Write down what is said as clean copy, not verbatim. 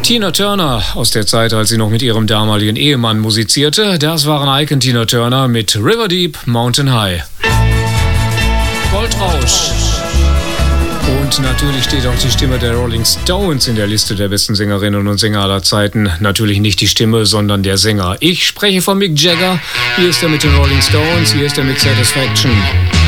Tina Turner aus der Zeit, als sie noch mit ihrem damaligen Ehemann musizierte. Das waren Ike und Tina Turner mit River Deep, Mountain High. Goldrausch. Und natürlich steht auch die Stimme der Rolling Stones in der Liste der besten Sängerinnen und Sänger aller Zeiten. Natürlich nicht die Stimme, sondern der Sänger. Ich spreche von Mick Jagger. Hier ist er mit den Rolling Stones, hier ist er mit Satisfaction.